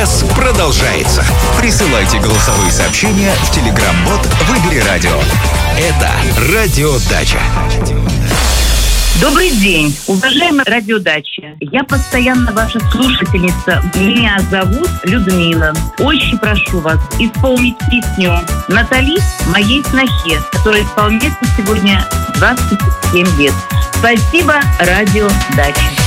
час продолжается. Присылайте голосовые сообщения в Telegram-бот «Выбери радио». Это «Радиодача». Добрый день, уважаемая радиодача. Я постоянно ваша слушательница. Меня зовут Людмила. Очень прошу вас исполнить песню Натали моей снохе, которая исполняется сегодня 27 лет. Спасибо, радиодача.